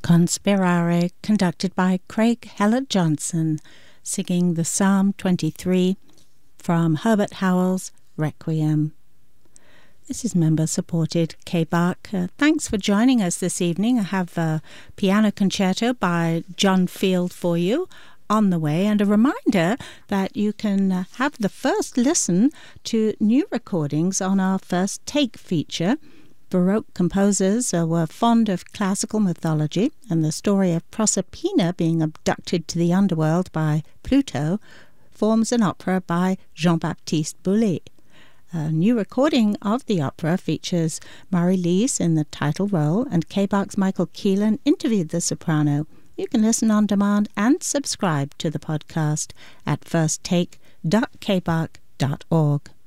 Conspirare, conducted by Craig Heller-Johnson, singing the Psalm 23 from Herbert Howell's Requiem. This is member-supported K-Bach. Thanks for joining us this evening. I have a piano concerto by John Field for you on the way, and a reminder that you can have the first listen to new recordings on our First Take feature. Baroque composers were fond of classical mythology, and the story of Proserpina being abducted to the underworld by Pluto forms an opera by Jean-Baptiste Boulez. A new recording of the opera features Marie-Lise in the title role, and K-Bach's Michael Keelan interviewed the soprano. You can listen on demand and subscribe to the podcast at firsttake.kbach.org.